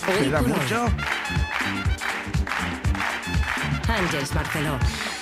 Queda mucho. Àngels Barceló.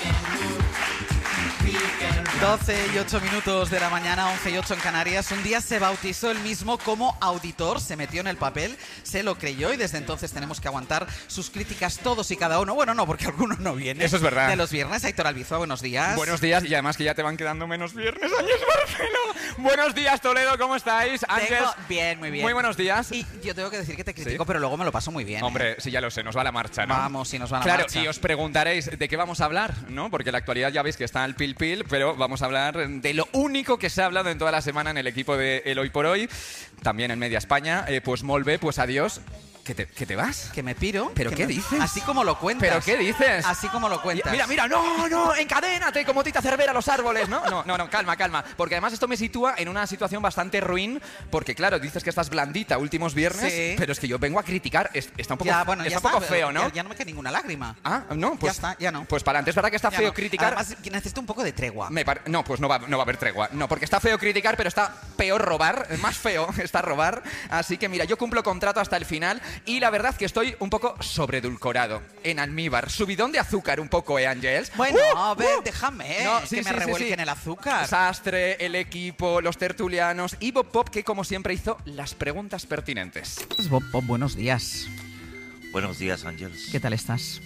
12 y 8 minutos de la mañana, 11 y 8 en Canarias. Un día se bautizó él mismo como auditor, se metió en el papel, se lo creyó y desde entonces tenemos que aguantar sus críticas todos y cada uno. Bueno, no, porque algunos no vienen. Eso es verdad. De los viernes. Aitor Albizoa, buenos días. Buenos días, y además que ya te van quedando menos viernes, Ángels Barceló. Buenos días, Toledo, ¿cómo estáis? Ángels, bien, muy bien. muy buenos días. Y yo tengo que decir que te critico, ¿Sí? pero luego me lo paso muy bien. Hombre, sí, ya lo sé, nos va la marcha, ¿no? Vamos, sí, nos va la Claro, marcha. y os preguntaréis de qué vamos a hablar, ¿no? Porque la actualidad ya veis que está al pil, pero vamos a hablar de lo único que se ha hablado en toda la semana en el equipo de El Hoy por Hoy, también en Media España. Pues molt bé, pues adiós. ¿Que te vas? Que me piro. ¿Pero que qué me- dices? Así como lo cuentas. ¿Pero qué dices? Así como lo cuentas. Mira, no, encadénate como Tita Cervera a los árboles, ¿no? No, calma, porque además esto me sitúa en una situación bastante ruin, porque claro, dices que estás blandita últimos viernes, Sí. pero es que yo vengo a criticar, está un poco, Ya, bueno, está ya un poco está, feo, ¿no? Ya no me queda ninguna lágrima. Ah, no, pues Ya está, ya no. Pues para antes, es verdad que está Ya feo no. criticar. Además, necesito un poco de tregua. No, pues no va a haber tregua. No, porque está feo criticar, pero está peor robar. Más feo está robar. Así que mira, yo cumplo contrato hasta el final y la verdad que estoy un poco sobredulcorado. En almíbar. Subidón de azúcar un poco, Ángels? Bueno, a ver, déjame, No, que me revuelquen el azúcar. Sastre, el equipo, los tertulianos y Bob Pop, que como siempre hizo las preguntas pertinentes. Bob, buenos días. Buenos días, Ángels. ¿Qué tal estás?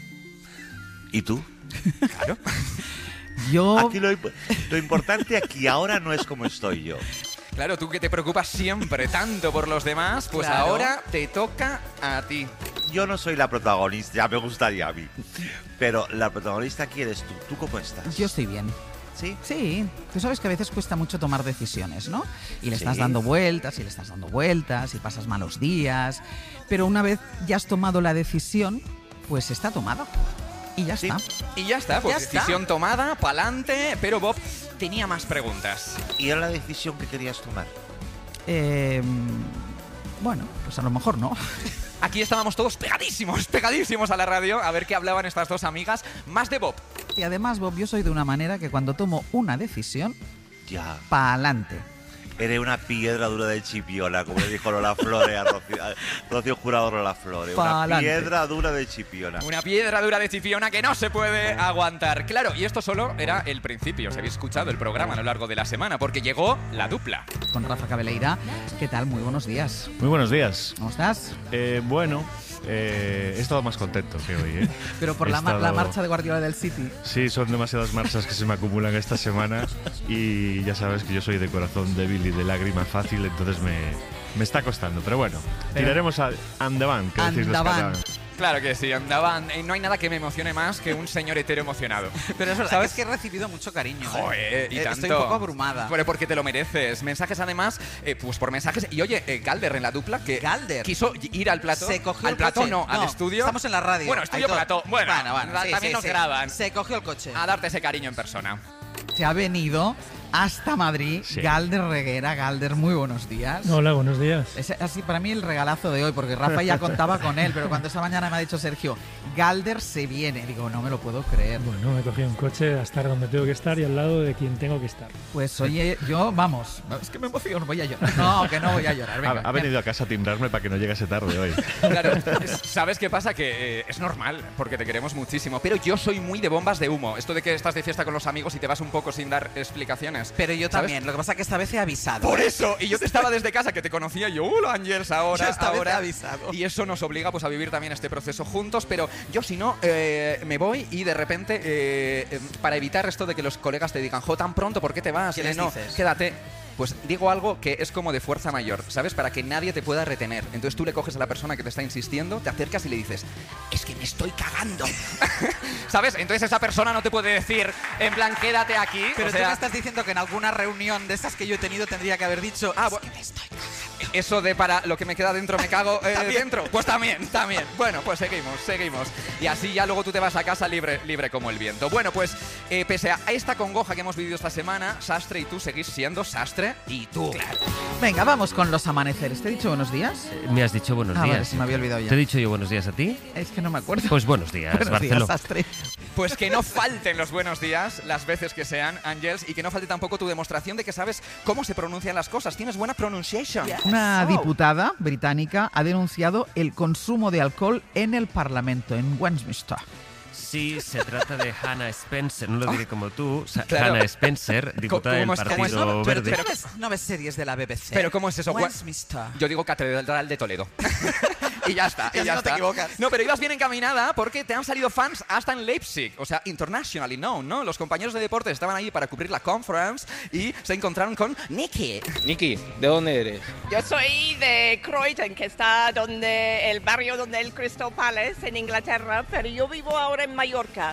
¿Y tú? Claro. Yo... Aquí lo importante aquí ahora no es como estoy yo. Claro, tú que te preocupas siempre tanto por los demás, pues Claro. ahora te toca a ti. Yo no soy la protagonista, ya me gustaría a mí. Pero la protagonista aquí eres tú. ¿Tú cómo estás? Yo estoy bien. ¿Sí? Sí, tú sabes que a veces cuesta mucho tomar decisiones, ¿no? Y le estás Sí. dando vueltas, y le estás dando vueltas, y pasas malos días. Pero una vez ya has tomado la decisión, pues está tomada. Y ya Sí. está. Y ya está, pues Ya está. decisión tomada, pa'lante, pero Bob tenía más preguntas. ¿Y era la decisión que querías tomar? Bueno, pues a lo mejor no. Aquí estábamos todos pegadísimos a la radio a ver qué hablaban estas dos amigas, más de Bob. Y además, Bob, yo soy de una manera que cuando tomo una decisión, Ya. pa'lante. Eres una piedra dura de Chipiona, como le dijo Lola Flores a Rocío Jurado Lola Flores. Una Pa'lante. piedra dura de Chipiona. Una piedra dura de Chipiona que no se puede aguantar. Claro, y esto solo era el principio. Si habéis escuchado el programa a lo largo de la semana, porque llegó la dupla. Con Rafa Cabeleira. ¿Qué tal? Muy buenos días. Muy buenos días. ¿Cómo estás? He estado más contento que hoy, ¿eh? Pero por He la estado- marcha de Guardiola del City. Sí, son demasiadas marchas que se me acumulan esta semana y ya sabes que yo soy de corazón débil y de lágrima fácil, entonces me está costando. Pero bueno, tiraremos a Andaban, que decís los Andaban. catalanes. Claro que sí, andaban. No hay nada que me emocione más que un señor hetero emocionado. Pero es verdad, ¿Sabes? que es que he recibido mucho cariño. Joder, y tanto. Estoy un poco abrumada. Pero porque te lo mereces. Mensajes además, pues por mensajes. Y oye, Galder en la dupla, que Galder. quiso ir al plató. Se cogió al el plató coche. no, al estudio. Estamos en la radio. Bueno, estudio Aitor. plató. Bueno, sí, también nos graban. Se cogió el coche. A darte ese cariño en persona. Se ha venido hasta Madrid. Sí. Galder Reguera. Galder, muy buenos días. Hola, buenos días. Es así para mí el regalazo de hoy, porque Rafa ya contaba con él, pero cuando esta mañana me ha dicho Sergio, Galder se viene, digo, no me lo puedo creer. Bueno, me he cogido un coche a estar donde tengo que estar y al lado de quien tengo que estar. Pues oye, yo, vamos, es que me emociono, voy a llorar. No, que no voy a llorar, venga. Ha venido a casa a timbrarme para que no llegase tarde hoy. Claro, ¿sabes qué pasa? Que es normal, porque te queremos muchísimo. Pero yo soy muy de bombas de humo. Esto de que estás de fiesta con los amigos y te vas un poco sin dar explicaciones. Pero yo ¿sabes? también, lo que pasa es que esta vez he avisado. Por eso, y yo te estaba desde casa que te conocía, yo, hola Ángels, ahora, Yo esta vez ahora. he avisado. Y eso nos obliga pues a vivir también este proceso juntos, pero yo si no, me voy y de repente, para evitar esto de que los colegas te digan, jo, tan pronto, ¿por qué te vas? ¿Qué les No, dices? quédate. Pues digo algo que es como de fuerza mayor, ¿sabes? Para que nadie te pueda retener. Entonces tú le coges a la persona que te está insistiendo, te acercas y le dices, es que me estoy cagando. ¿Sabes? Entonces esa persona no te puede decir, en plan, quédate aquí. Pero o tú sea, me estás diciendo que en alguna reunión de esas que yo he tenido tendría que haber dicho, Ah, es que me estoy cagando. eso de para lo que me queda dentro me cago dentro. Pues también. Bueno, pues seguimos. Y así ya luego tú te vas a casa libre como el viento. Bueno, pues pese a esta congoja que hemos vivido esta semana, Sastre y tú seguís siendo Sastre y tú. Claro. Venga, vamos con los amaneceres. ¿Te he dicho buenos días? Me has dicho buenos Vale, días. se me había olvidado ya. ¿Te he dicho yo buenos días a ti? Es que no me acuerdo. Pues buenos días, Buenos días, Barceló. Sastre. Pues que no falten los buenos días, las veces que sean, Ángels, y que no falte tampoco tu demostración de que sabes cómo se pronuncian las cosas. Tienes buena pronunciation. Una Una diputada británica ha denunciado el consumo de alcohol en el Parlamento, en Westminster. Sí, se trata de Hannah Spencer, no lo diré como tú, Claro. Hannah Spencer, diputada del ¿Cómo es? Partido Verde. Pero no ves series de la BBC. Pero ¿cómo es eso? Westminster. Yo digo Catedral de Toledo. Y ya está, Y así no te equivocas. No, pero ibas bien encaminada porque te han salido fans hasta en Leipzig. O sea, internationally known, ¿no? Los compañeros de deportes estaban allí para cubrir la conference y se encontraron con Nicky. Nicky, ¿de dónde eres? Yo soy de Croydon, que está donde el barrio donde el Crystal Palace en Inglaterra, pero yo vivo ahora en Mallorca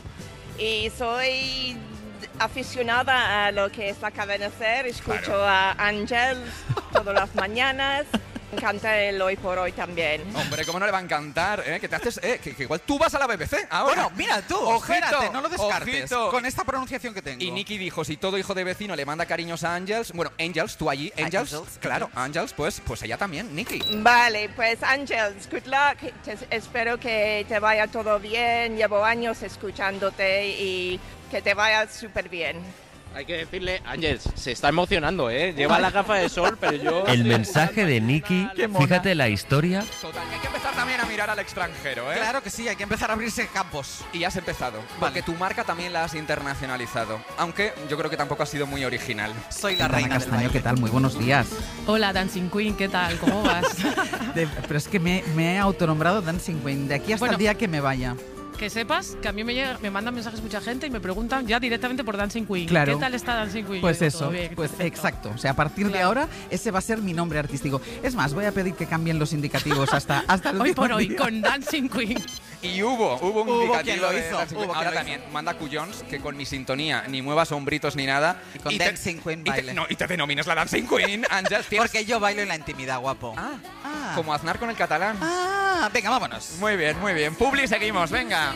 y soy aficionada a lo que es la cadena SER. Escucho a Ángel todas las mañanas. Me encanta el Hoy por Hoy también. Hombre, ¿cómo no le va a encantar? Que te haces, que igual tú vas a la BBC ahora. Bueno, mira tú, Ojito, espérate, no lo descartes. ojito. Con esta pronunciación que tengo. Y Nicky dijo, si todo hijo de vecino le manda cariños a Ángels, bueno, Ángels, tú allí, Ángels, claro, Ángels, pues ella también, Nicky. Vale, pues Ángel, good luck. Espero que te vaya todo bien. Llevo años escuchándote y que te vaya súper bien. Hay que decirle, Ángel, se está emocionando, ¿eh? Lleva la gafa de sol, pero yo... El mensaje de Nicky, fíjate la historia. Total, hay que empezar también a mirar al extranjero, ¿eh? Claro que sí, hay que empezar a abrirse campos. Y has empezado, porque tu marca también la has internacionalizado. Aunque yo creo que tampoco ha sido muy original. Soy la reina del baile. ¿Qué tal? Muy buenos días. Hola, Dancing Queen, ¿qué tal? ¿Cómo vas? Pero es que me he autonombrado Dancing Queen, de aquí hasta el día que me vaya. Que sepas que a mí me mandan mensajes mucha gente y me preguntan ya directamente por Dancing Queen. Claro. ¿Qué tal está Dancing Queen? Pues Yo digo, eso, todo bien, pues perfecto. exacto. O sea, a partir de ahora, ese va a ser mi nombre artístico. Es más, voy a pedir que cambien los indicativos hasta el Hoy último por hoy, día. con Dancing Queen. Y hubo un Hubo indicativo quien lo de hizo, Dancing Queen. hubo quien Ahora lo también manda Cuyons que con mi sintonía ni muevas hombritos ni nada. Y con Dancing Queen baile. Y te denominas la Dancing Queen, Ángel. Porque yo bailo en la intimidad, guapo. Como Aznar con el catalán. Venga, vámonos. Muy bien, muy bien. Publi, seguimos, venga.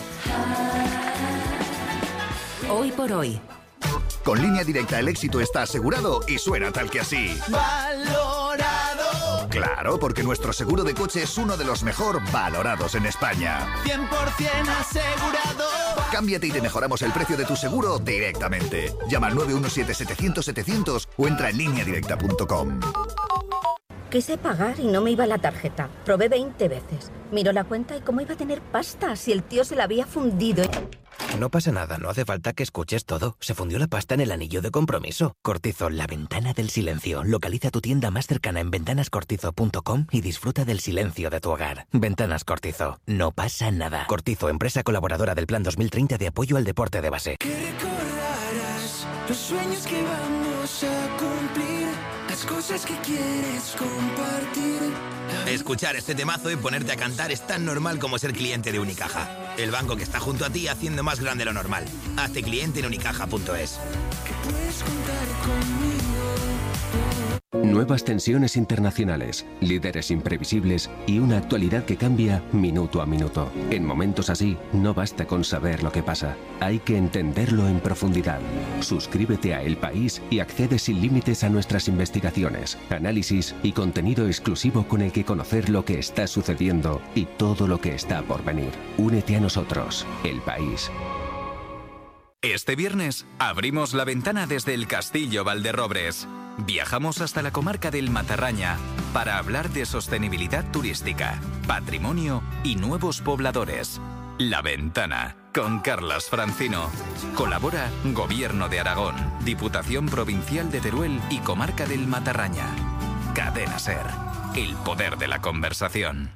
Hoy por hoy. Con Línea Directa el éxito está asegurado y suena tal que así. Valorado. Claro, porque nuestro seguro de coche es uno de los mejor valorados en España. 100% asegurado. Cámbiate y te mejoramos el precio de tu seguro directamente. Llama al 917-700-700 o entra en lineadirecta.com. Quise pagar y no me iba la tarjeta. Probé 20 veces. Miró la cuenta y cómo iba a tener pasta si el tío se la había fundido. No pasa nada, no hace falta que escuches todo. Se fundió la pasta en el anillo de compromiso. Cortizo, la ventana del silencio. Localiza tu tienda más cercana en ventanascortizo.com y disfruta del silencio de tu hogar. Ventanas Cortizo. No pasa nada. Cortizo, empresa colaboradora del Plan 2030 de apoyo al deporte de base. Que recordarás los sueños que vamos a cumplir, las cosas que quieres compartir. Escuchar este temazo y ponerte a cantar es tan normal como ser cliente de Unicaja. El banco que está junto a ti haciendo más grande lo normal. Hazte cliente en unicaja.es. Que puedes contar conmigo. Nuevas tensiones internacionales, líderes imprevisibles y una actualidad que cambia minuto a minuto. En momentos así, no basta con saber lo que pasa, hay que entenderlo en profundidad. Suscríbete a El País y accede sin límites a nuestras investigaciones, análisis y contenido exclusivo con el que conocer lo que está sucediendo y todo lo que está por venir. Únete a nosotros, El País. Este viernes abrimos la ventana desde el Castillo Valderrobres. Viajamos hasta la comarca del Matarraña para hablar de sostenibilidad turística, patrimonio y nuevos pobladores. La Ventana, con Carlas Francino. Colabora Gobierno de Aragón, Diputación Provincial de Teruel y Comarca del Matarraña. Cadena SER, el poder de la conversación.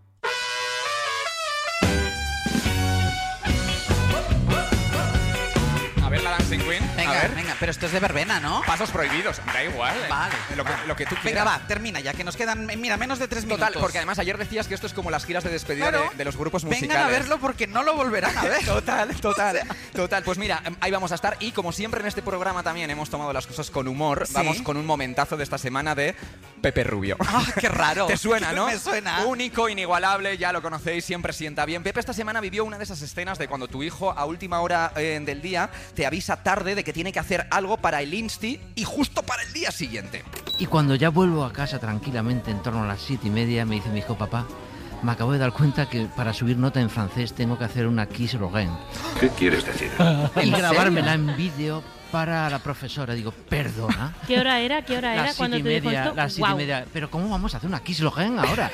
A ver la Dancing Queen. Venga, pero esto es de verbena, ¿no? Pasos prohibidos, da igual. Vale. Lo que tú quieras. Venga, va, termina ya, que nos quedan, mira, menos de 3 minutos. Total, porque además ayer decías que esto es como las giras de despedida Claro. de los grupos musicales. Vengan a verlo porque no lo volverán a ver. Total. Pues mira, ahí vamos a estar. Y como siempre en este programa también hemos tomado las cosas con humor. ¿Sí? Vamos con un momentazo de esta semana de Pepe Rubio. ¡Ah, qué raro! ¿Te suena, no? Me suena. Único, inigualable, ya lo conocéis, siempre sienta bien. Pepe esta semana vivió una de esas escenas de cuando tu hijo a última hora del día te avisa tarde de que tiene que hacer algo para el Insti y justo para el día siguiente. Y cuando ya vuelvo a casa tranquilamente en torno a las 7:30 me dice mi hijo, papá, me acabo de dar cuenta que para subir nota en francés tengo que hacer una Kiss Rogen. ¿Qué quieres decir? Y grabármela en vídeo para la profesora. Digo, ¿perdona? ¿Qué hora era? Cuando te dijo esto? Las 7:30. ¿Pero cómo vamos a hacer una Kiss Lorraine ahora?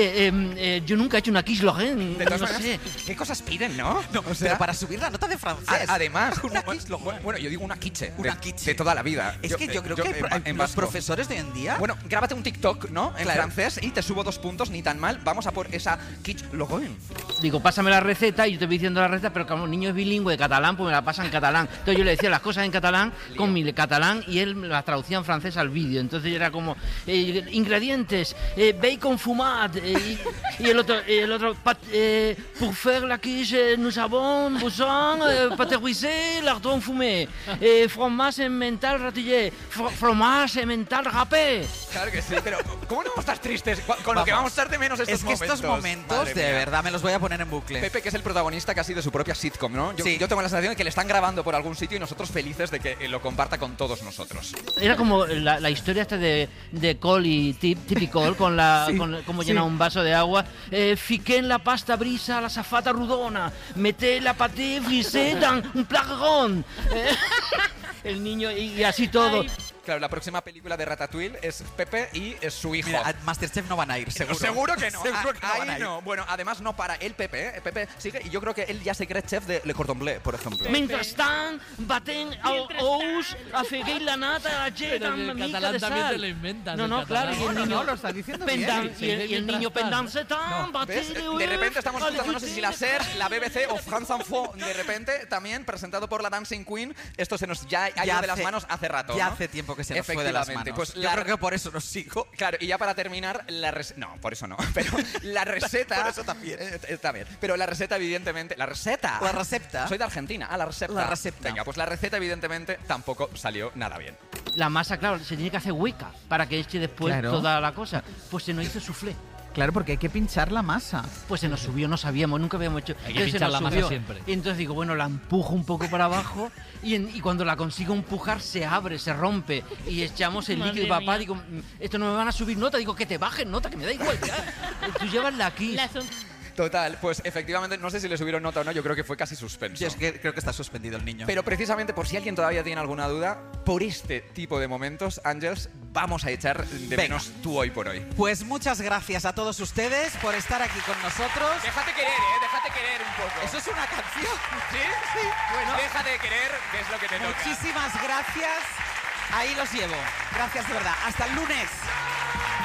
Yo nunca he hecho una Kiss Lorraine. De todas no maneras, sé. ¿qué cosas piden, no? O sea, pero para subir la nota de francés. Además, una Kiss Lorraine. bueno, yo digo una quiche. Una quiche. De toda la vida. Es que yo creo que en los vasco. profesores de hoy en día... Bueno, grábate un TikTok, ¿no? En Claro. francés y te subo 2 puntos, ni tan mal. Vamos a por esa Quiche Lorraine. Digo, pásame la receta y yo te voy diciendo la receta, pero como el niño es bilingüe de catalán, pues me la pasa en catalán. Entonces yo le decía las cosas en catalán con mi catalán y él me las traducía en francés al vídeo. Entonces era como, ingredientes, bacon fumat, y el otro pour faire la quiche, nous avons besoin pâté lardon fumé, fromage emmental ratillé, fromage emmental râpé. Claro que sí, pero ¿cómo no vamos a estar tristes con lo que vamos a estar de menos estos Es que momentos? estos momentos, Madre de mía. verdad, me los voy a poner en bucle. Pepe, que es el protagonista casi de su propia sitcom, ¿no? Yo Sí. tengo la sensación de que le están grabando por algún sitio y nosotros felices de que lo comparta con todos nosotros. Era como la historia esta de Cole y Typical con cómo llena un vaso de agua. Fiqué en la pasta brisa la zafata rudona, meté la paté frisé dans un placarón. El niño y así todo. Claro, la próxima película de Ratatouille es Pepe y es su hijo. Mira, a Masterchef no van a ir, seguro. Seguro que no. Seguro que no Ahí van a ir. no. Bueno, además no para el Pepe, ¿eh? Pepe sigue y yo creo que él ya se cree chef de Le Cordon Bleu, por ejemplo. Mentrestant, baten ous, afegué la nata, la Pero en el catalán también te lo inventas. No, claro, y el niño lo está diciendo y el niño pendant ¿Ves? De repente estamos escuchando, no sé si la SER, la BBC o France Info, de repente también presentado por la Dancing Queen. Esto se nos ya ha ido de las manos hace rato. Ya ¿no? hace tiempo que se nos fue de las manos. Pues yo creo que por eso nos sigo. Claro, y ya para terminar, no, por eso no, pero la receta... Por eso también. Está bien, pero la receta evidentemente... ¿La receta? La receta. Soy de Argentina. La receta. La receta. Venga, pues la receta evidentemente tampoco salió nada bien. La masa, claro, se tiene que hacer hueca para que eche después Claro. toda la cosa. Pues se nos hizo soufflé. Claro, porque hay que pinchar la masa. Pues se nos subió, no sabíamos, nunca habíamos hecho. Hay que Entonces se pinchar nos la masa subió. siempre. Y entonces digo, bueno, la empujo un poco para abajo y cuando la consigo empujar se abre, se rompe y echamos el Madre líquido. Y papá, mía. digo, esto no me van a subir nota. Digo, que te bajen nota, que me da igual ya. Tú llevas la Kiss. Total, pues efectivamente, no sé si le subieron nota o no, yo creo que fue casi suspenso. Yo es que creo que está suspendido el niño. Pero precisamente por si alguien todavía tiene alguna duda, por este tipo de momentos, Ángels, vamos a echar de menos tú hoy por hoy. Pues muchas gracias a todos ustedes por estar aquí con nosotros. Déjate querer, déjate querer un poco. ¿Eso es una canción? ¿Sí? Sí. Pues déjate querer, que es lo que te toca. Muchísimas gracias. Ahí los llevo. Gracias de verdad. Hasta el lunes.